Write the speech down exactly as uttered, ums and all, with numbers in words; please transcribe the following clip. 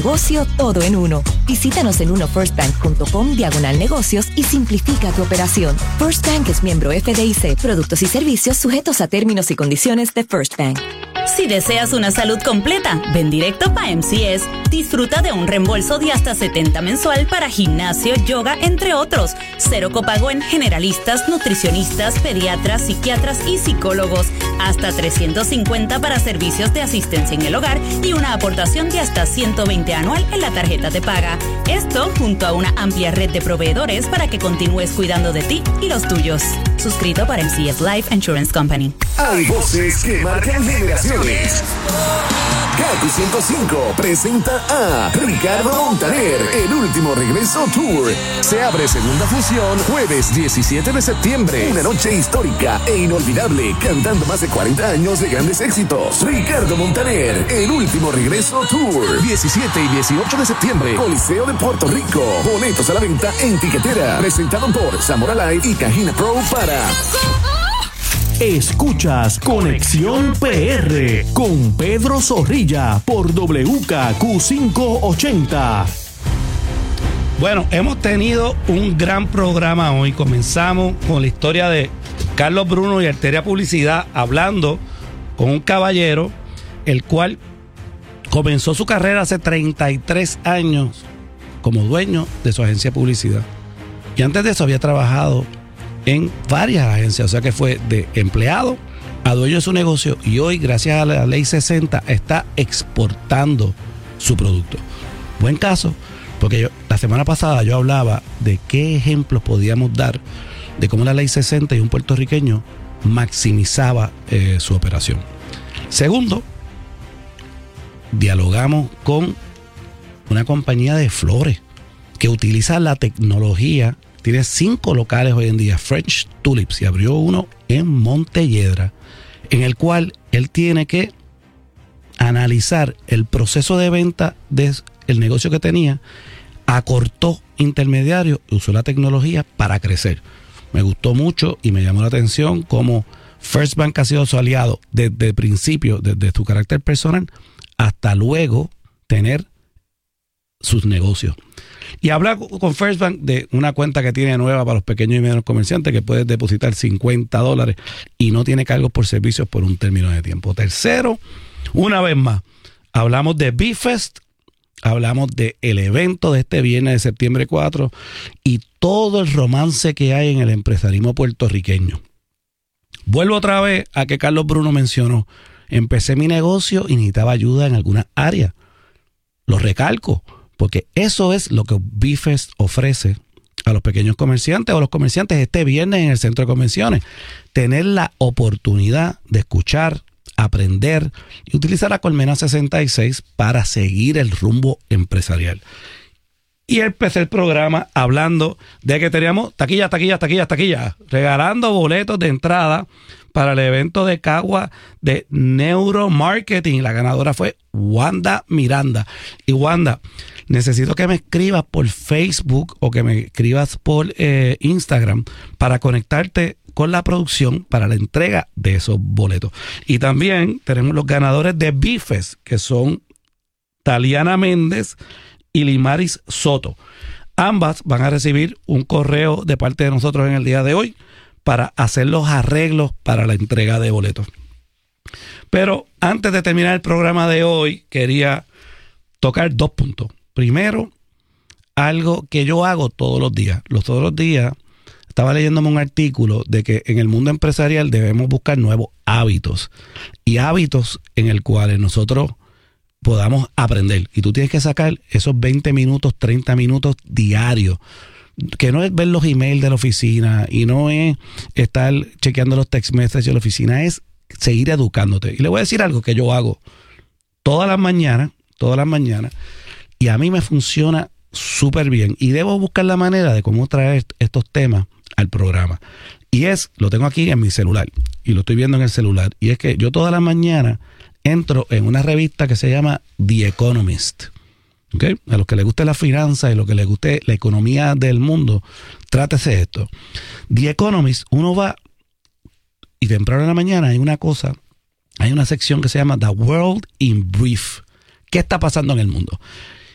negocio, todo en uno. Visítanos en unofirstbank.com diagonal negocios y simplifica tu operación. First Bank es miembro F D I C. Productos y servicios sujetos a términos y condiciones de First Bank. Si deseas una salud completa, ven directo pa' M C S. Disfruta de un reembolso de hasta setenta mensual para gimnasio, yoga, entre otros. Cero copago en generalistas, nutricionistas, pediatras, psiquiatras y psicólogos. Hasta trescientos cincuenta para servicios de asistencia en el hogar y una aportación de hasta ciento veinte anual en la tarjeta de paga. Esto junto a una amplia red de proveedores para que continúes cuidando de ti y los tuyos. Suscrito para M C S Life Insurance Company. Hay voces que marcan generaciones. Kaku ciento cinco presenta a Ricardo Montaner, el último regreso tour. Se abre segunda función jueves diecisiete de septiembre. Una noche histórica e inolvidable, cantando más de cuarenta años de grandes éxitos. Ricardo Montaner, el último regreso tour. diecisiete y dieciocho de septiembre, Coliseo de Puerto Rico. Boletos a la venta en Tiquetera. Presentado por Zamora Live y Cajina Pro para... Escuchas Conexión P R con Pedro Zorrilla por W K Q quinientos ochenta. Bueno, hemos tenido un gran programa hoy. Comenzamos con la historia de Carlos Bruno y Arteria Publicidad, hablando con un caballero, el cual comenzó su carrera hace treinta y tres años como dueño de su agencia de publicidad. Y antes de eso había trabajado en varias agencias, o sea que fue de empleado a dueño de su negocio, y hoy, gracias a la ley sesenta, está exportando su producto. Buen caso, porque yo, la semana pasada yo hablaba de qué ejemplos podíamos dar de cómo la ley sesenta y un puertorriqueño maximizaba eh, su operación. Segundo, dialogamos con una compañía de flores que utiliza la tecnología. Tiene cinco locales hoy en día, French Tulips, y abrió uno en Montelledra, en el cual él tiene que analizar el proceso de venta del negocio que tenía, acortó intermediarios y usó la tecnología para crecer. Me gustó mucho y me llamó la atención cómo First Bank ha sido su aliado desde el principio, desde su carácter personal, hasta luego tener sus negocios. Y habla con First Bank de una cuenta que tiene nueva para los pequeños y medianos comerciantes, que puedes depositar cincuenta dólares y no tiene cargos por servicios por un término de tiempo. Tercero, una vez más, hablamos de B-Fest, hablamos del evento de este viernes de septiembre cuatro y todo el romance que hay en el empresarismo puertorriqueño. Vuelvo otra vez a que Carlos Bruno mencionó, empecé mi negocio y necesitaba ayuda en algunas áreas. Lo recalco, porque eso es lo que B-Fest ofrece a los pequeños comerciantes o los comerciantes este viernes en el centro de convenciones. Tener la oportunidad de escuchar, aprender y utilizar la Colmena sesenta y seis para seguir el rumbo empresarial. Y empecé el programa hablando de que teníamos taquillas, taquillas, taquillas, taquillas, regalando boletos de entrada para el evento de Cagua de Neuromarketing. La ganadora fue Wanda Miranda. Y Wanda, necesito que me escribas por Facebook o que me escribas por eh, Instagram para conectarte con la producción para la entrega de esos boletos. Y también tenemos los ganadores de B-Fest, que son Taliana Méndez y Limaris Soto. Ambas van a recibir un correo de parte de nosotros en el día de hoy para hacer los arreglos para la entrega de boletos. Pero antes de terminar el programa de hoy, quería tocar dos puntos. Primero, algo que yo hago todos los días. Los todos los días estaba leyéndome un artículo de que en el mundo empresarial debemos buscar nuevos hábitos y hábitos en el cuales nosotros podamos aprender. Y tú tienes que sacar esos veinte minutos, treinta minutos diarios, que no es ver los emails de la oficina y no es estar chequeando los text messages de la oficina, es seguir educándote. Y le voy a decir algo que yo hago todas las mañanas, todas las mañanas, y a mí me funciona súper bien. Y debo buscar la manera de cómo traer estos temas al programa. Y es, lo tengo aquí en mi celular, y lo estoy viendo en el celular, y es que yo todas las mañanas entro en una revista que se llama The Economist. ¿Okay? A los que les guste la finanza y a los que les guste la economía del mundo, trátese esto. The Economist, uno va y temprano en la mañana hay una cosa, hay una sección que se llama The World in Brief. ¿Qué está pasando en el mundo?